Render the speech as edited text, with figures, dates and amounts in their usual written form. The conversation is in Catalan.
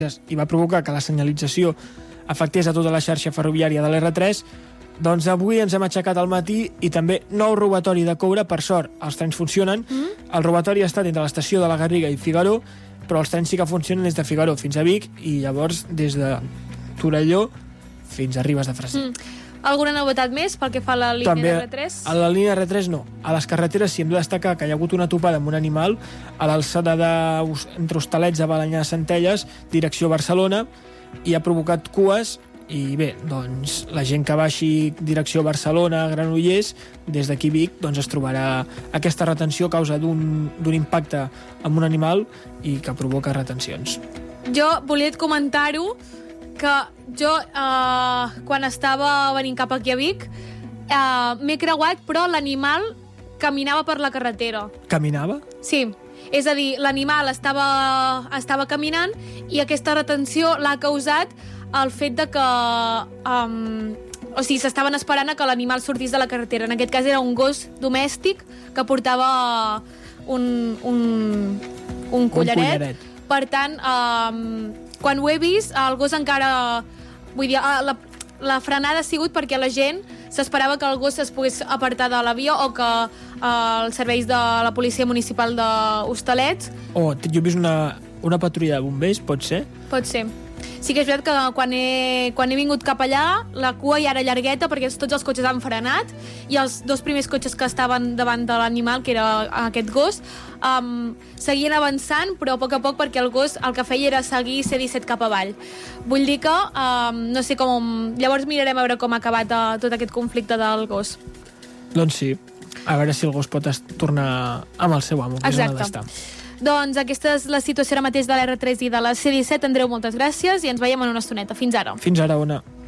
i va provocar que la senyalització afectés a tota la xarxa ferroviària de l'R3, doncs avui ens hem aixecat al matí i també nou robatori de coure. Per sort, els trens funcionen. El robatori ha estat entre l'estació de la Garriga i Figaró, però els trens sí que funcionen des de Figaró fins a Vic i llavors des de Torelló fins a Ribes de Freser. Alguna novetat més pel que fa a la línia També, R3? A la línia R3 no. A les carreteres sí hem de destacar que hi ha hagut una topada amb un animal a l'alçada entre Hostalets a Balanyà Centelles, direcció Barcelona, i ha provocat cues. I bé, doncs la gent que baixi direcció Barcelona, Granollers, des d'aquí Vic, doncs es trobarà aquesta retenció a causa d'un impacte amb un animal i que provoca retencions. Jo volia comentar-ho, que jo, quan estava venint cap aquí a Vic, m'he creuat, però l'animal caminava per la carretera. Caminava? Sí. És a dir, l'animal estava caminant i aquesta retenció l'ha causat el fet de que s'estaven esperant a que l'animal sortís de la carretera. En aquest cas era un gos domèstic que portava un collaret. Per tant, quan ho he vist, el gos encara... Vull dir, la frenada ha sigut perquè la gent s'esperava que el gos es pogués apartar de la via o que els serveis de la policia municipal d'Hostalets... Jo he vist una patrulla de bombers, pot ser? Pot ser. Sí que és veritat que quan he vingut cap allà, la cua ja era llargueta perquè tots els cotxes han frenat i els dos primers cotxes que estaven davant de l'animal, que era aquest gos, seguien avançant, però a poc perquè el gos el que feia era seguir C-17 cap avall. Vull dir que no sé com... Llavors mirarem a veure com ha acabat tot aquest conflicte del gos. Doncs sí, a veure si el gos pot tornar amb el seu amo, que és on ha d'estar. Doncs aquesta és la situació ara mateix de l'R3 i de la C-17. Andreu, moltes gràcies i ens veiem en una estoneta. Fins ara. Fins ara, Ona.